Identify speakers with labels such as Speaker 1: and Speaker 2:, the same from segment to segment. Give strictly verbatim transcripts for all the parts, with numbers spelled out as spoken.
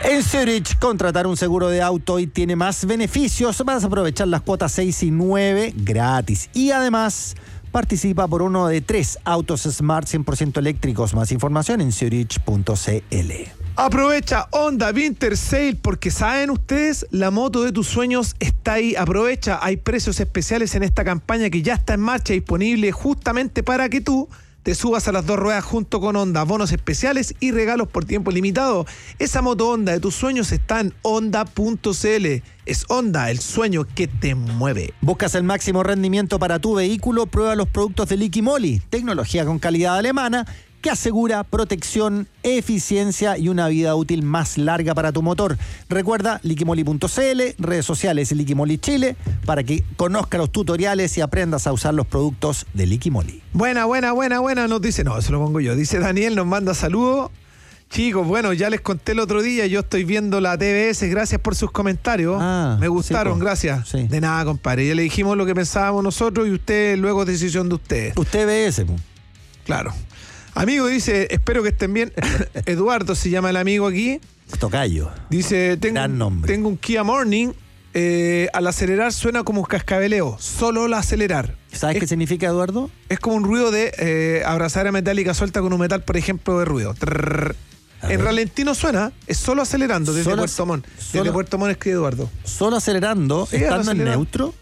Speaker 1: En Zurich, contratar un seguro de auto y tiene más beneficios. Vas a aprovechar las cuotas seis y nueve gratis. Y además, participa por uno de tres autos Smart cien por ciento eléctricos. Más información en zurich punto c l.
Speaker 2: Aprovecha Honda Winter Sale porque saben ustedes, la moto de tus sueños está ahí. Aprovecha, hay precios especiales en esta campaña que ya está en marcha, disponible justamente para que tú te subas a las dos ruedas junto con Honda. Bonos especiales y regalos por tiempo limitado. Esa moto Honda de tus sueños está en honda punto c l. Es Honda, el sueño que te mueve.
Speaker 1: ¿Buscas el máximo rendimiento para tu vehículo? Prueba los productos de Liqui Moly. Tecnología con calidad alemana que asegura protección, eficiencia y una vida útil más larga para tu motor. Recuerda liqui moly punto c l, redes sociales Liqui Moly Chile, para que conozcas los tutoriales y aprendas a usar los productos de Liqui Moly.
Speaker 2: Buena, buena, buena, buena, nos dice, no, eso lo pongo yo. Dice Daniel, nos manda saludos. Chicos, bueno, ya les conté el otro día, yo estoy viendo la T V S, gracias por sus comentarios.
Speaker 1: Ah,
Speaker 2: me gustaron,
Speaker 1: sí,
Speaker 2: gracias.
Speaker 1: Sí.
Speaker 2: De nada, compadre. Ya le dijimos lo que pensábamos nosotros y usted, luego decisión de ustedes.
Speaker 1: Usted ve ese.
Speaker 2: Claro. Amigo, dice, espero que estén bien. Eduardo se llama el amigo aquí.
Speaker 1: Tocayo.
Speaker 2: Dice, tengo,
Speaker 1: Gran nombre.
Speaker 2: tengo un Kia Morning. Eh, al acelerar suena como un cascabeleo. Solo al acelerar.
Speaker 1: ¿Sabes
Speaker 2: es,
Speaker 1: qué significa, Eduardo?
Speaker 2: Es como un ruido de eh, abrazadera metálica suelta con un metal, por ejemplo, de ruido. Trrr. En ralentí no suena, es solo acelerando desde solo, Puerto Montt. Desde solo, Puerto Montt escribe Eduardo.
Speaker 1: Solo acelerando, sí, estando en neutro.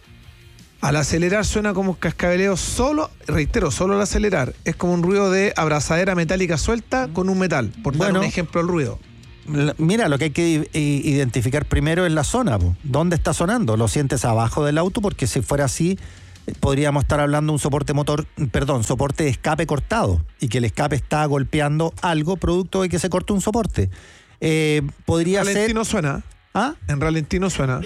Speaker 2: Al acelerar suena como un cascabeleo solo, reitero, solo al acelerar. Es como un ruido de abrazadera metálica suelta con un metal, por bueno, dar un ejemplo del ruido.
Speaker 1: Mira, lo que hay que identificar primero es la zona. ¿Dónde está sonando? ¿Lo sientes abajo del auto? Porque si fuera así, podríamos estar hablando de un soporte motor, perdón, soporte de escape cortado y que el escape está golpeando algo producto de que se corte un soporte. Eh, podría
Speaker 2: ser... ¿En ralentí
Speaker 1: ser...
Speaker 2: no suena?
Speaker 1: ¿Ah?
Speaker 2: ¿En ralentí no suena?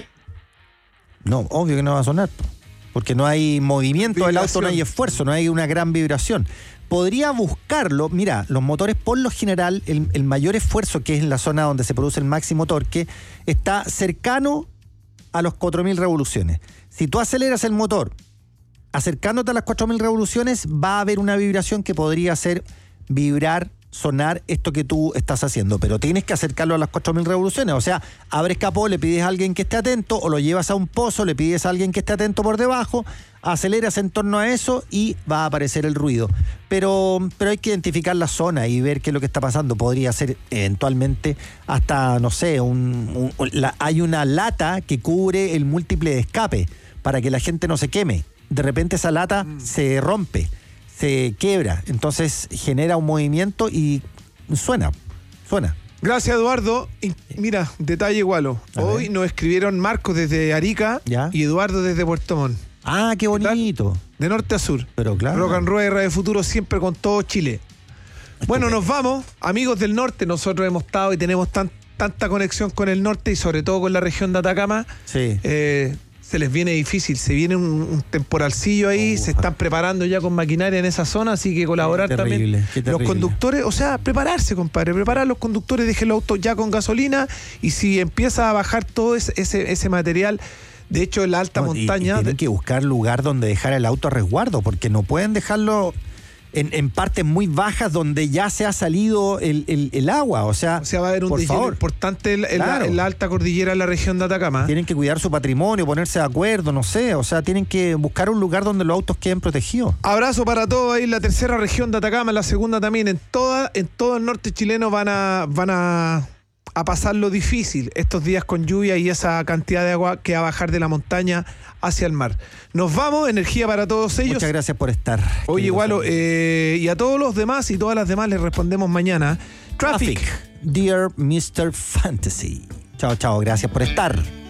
Speaker 1: No, obvio que no va a sonar. Porque no hay movimiento vibración. Del auto, no hay esfuerzo, no hay una gran vibración. Podría buscarlo, mira, los motores por lo general, el, el mayor esfuerzo, que es en la zona donde se produce el máximo torque, está cercano a los cuatro mil revoluciones. Si tú aceleras el motor acercándote a las cuatro mil revoluciones, va a haber una vibración que podría hacer vibrar, sonar esto que tú estás haciendo, pero tienes que acercarlo a las cuatro mil revoluciones, o sea, abres capó, le pides a alguien que esté atento, o lo llevas a un pozo, le pides a alguien que esté atento por debajo, aceleras en torno a eso y va a aparecer el ruido. Pero, pero hay que identificar la zona y ver qué es lo que está pasando. Podría ser eventualmente hasta, no sé, un, un, la, hay una lata que cubre el múltiple de escape para que la gente no se queme. De repente esa lata mm. se rompe, se quiebra, entonces genera un movimiento y suena, suena.
Speaker 2: Gracias, Eduardo. Y mira, detalle igualo. Hoy nos escribieron Marcos desde Arica ¿Ya? y Eduardo desde Puerto Montt.
Speaker 1: Ah, qué bonito.
Speaker 2: De norte a sur.
Speaker 1: Pero claro.
Speaker 2: Rock and Roll y Radio Futuro siempre con todo Chile. Estupendo. Bueno, nos vamos, amigos del norte. Nosotros hemos estado y tenemos tan, tanta conexión con el norte y sobre todo con la región de Atacama.
Speaker 1: Sí.
Speaker 2: Eh, se les viene difícil, se viene un, un temporalcillo ahí, uh, se están preparando ya con maquinaria en esa zona, así que colaborar
Speaker 1: qué terrible,
Speaker 2: también. Los conductores, o sea, prepararse, compadre, preparar los conductores, dejen los autos ya con gasolina y si empieza a bajar todo ese, ese, ese material, de hecho en la alta no, montaña...
Speaker 1: Y, y tienen
Speaker 2: de...
Speaker 1: que buscar lugar donde dejar el auto a resguardo, porque no pueden dejarlo... En, en partes muy bajas donde ya se ha salido el, el, el agua, o sea,
Speaker 2: o sea, va a haber un deshielo importante en, en, claro. la, en la alta cordillera de la región de Atacama.
Speaker 1: Tienen que cuidar su patrimonio, ponerse de acuerdo, no sé, o sea, tienen que buscar un lugar donde los autos queden protegidos.
Speaker 2: Abrazo para todos ahí en la tercera región de Atacama, en la segunda también, en toda, en todo el norte chileno van a, van a, a pasar lo difícil estos días con lluvia y esa cantidad de agua que va a bajar de la montaña hacia el mar. Nos vamos, energía para todos ellos.
Speaker 1: Muchas gracias por estar.
Speaker 2: Oye, igual, eh, y a todos los demás y todas las demás les respondemos mañana. Traffic.
Speaker 1: Traffic. Dear mister Fantasy. Chao, chao, gracias por estar.